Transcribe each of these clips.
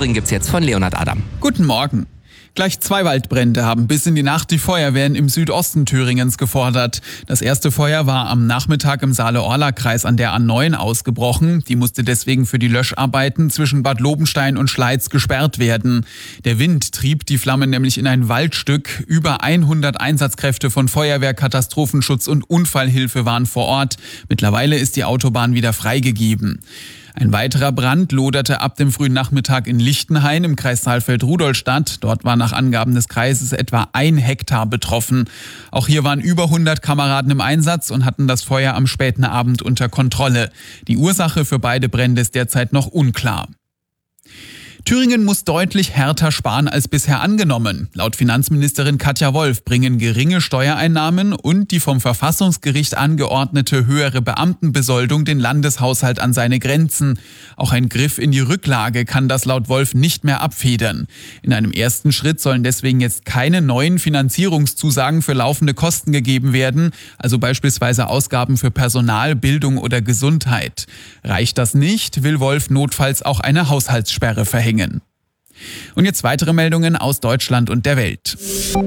Thüringen gibt's jetzt von Leonhard Adam. Guten Morgen. Gleich 2 Waldbrände haben bis in die Nacht die Feuerwehren im Südosten Thüringens gefordert. Das erste Feuer war am Nachmittag im Saale-Orla-Kreis an der A9 ausgebrochen. Die musste deswegen für die Löscharbeiten zwischen Bad Lobenstein und Schleiz gesperrt werden. Der Wind trieb die Flammen nämlich in ein Waldstück. Über 100 Einsatzkräfte von Feuerwehr, Katastrophenschutz und Unfallhilfe waren vor Ort. Mittlerweile ist die Autobahn wieder freigegeben. Ein weiterer Brand loderte ab dem frühen Nachmittag in Lichtenhain im Kreis Saalfeld-Rudolstadt. Dort war nach Angaben des Kreises etwa 1 Hektar betroffen. Auch hier waren über 100 Kameraden im Einsatz und hatten das Feuer am späten Abend unter Kontrolle. Die Ursache für beide Brände ist derzeit noch unklar. Thüringen muss deutlich härter sparen als bisher angenommen. Laut Finanzministerin Katja Wolf bringen geringe Steuereinnahmen und die vom Verfassungsgericht angeordnete höhere Beamtenbesoldung den Landeshaushalt an seine Grenzen. Auch ein Griff in die Rücklage kann das laut Wolf nicht mehr abfedern. In einem ersten Schritt sollen deswegen jetzt keine neuen Finanzierungszusagen für laufende Kosten gegeben werden, also beispielsweise Ausgaben für Personal, Bildung oder Gesundheit. Reicht das nicht, will Wolf notfalls auch eine Haushaltssperre verhängen. Und jetzt weitere Meldungen aus Deutschland und der Welt.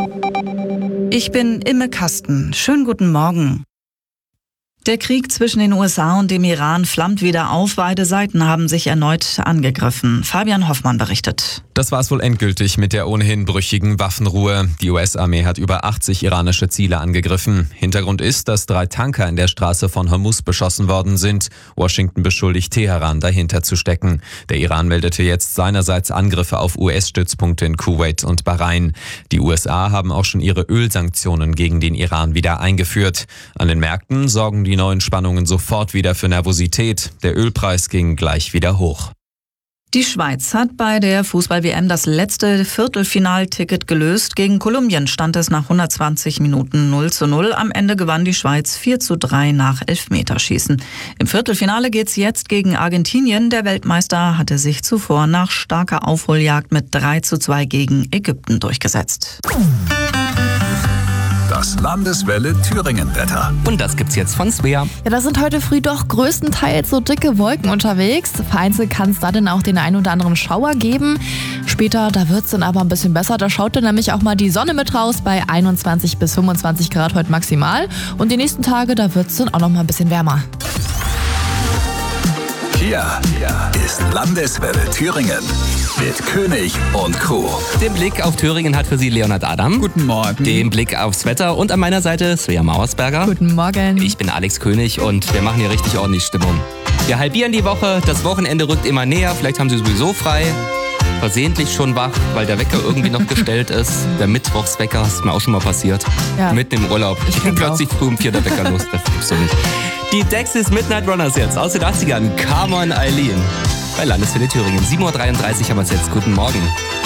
Ich bin Imme Kasten. Schönen guten Morgen. Der Krieg zwischen den USA und dem Iran flammt wieder auf. Beide Seiten haben sich erneut angegriffen. Fabian Hoffmann berichtet. Das war es wohl endgültig mit der ohnehin brüchigen Waffenruhe. Die US-Armee hat über 80 iranische Ziele angegriffen. Hintergrund ist, dass 3 Tanker in der Straße von Hormuz beschossen worden sind. Washington beschuldigt Teheran, dahinter zu stecken. Der Iran meldete jetzt seinerseits Angriffe auf US-Stützpunkte in Kuwait und Bahrain. Die USA haben auch schon ihre Ölsanktionen gegen den Iran wieder eingeführt. An den Märkten sorgen die neuen Spannungen sofort wieder für Nervosität. Der Ölpreis ging gleich wieder hoch. Die Schweiz hat bei der Fußball-WM das letzte Viertelfinalticket gelöst. Gegen Kolumbien stand es nach 120 Minuten 0:0. Am Ende gewann die Schweiz 4:3 nach Elfmeterschießen. Im Viertelfinale geht's jetzt gegen Argentinien. Der Weltmeister hatte sich zuvor nach starker Aufholjagd mit 3:2 gegen Ägypten durchgesetzt. Das Landeswelle Thüringen-Wetter. Und das gibt's jetzt von Svea. Ja, da sind heute früh doch größtenteils so dicke Wolken unterwegs. Vereinzelt kann es da dann auch den einen oder anderen Schauer geben. Später, da wird's dann aber ein bisschen besser. Da schaut dann nämlich auch mal die Sonne mit raus bei 21 bis 25 Grad heute maximal. Und die nächsten Tage, da wird's dann auch noch mal ein bisschen wärmer. Hier ist Landeswelle Thüringen mit König und Crew. Den Blick auf Thüringen hat für Sie Leonhard Adam. Guten Morgen. Den Blick aufs Wetter und an meiner Seite Svea Mauersberger. Guten Morgen. Ich bin Alex König und wir machen hier richtig ordentlich Stimmung. Wir halbieren die Woche, das Wochenende rückt immer näher, vielleicht haben Sie sowieso frei. Versehentlich schon wach, weil der Wecker irgendwie noch gestellt ist. Der Mittwochswecker, ist mir auch schon mal passiert. Ja. Mitten im Urlaub. Ich bin plötzlich früh um 4 der Wecker los, das gibt's doch nicht. Die Dexys Midnight Runners jetzt aus den 80ern. Come on, Eileen. Bei Landeswelle Thüringen. 7:33 Uhr haben wir es jetzt. Guten Morgen.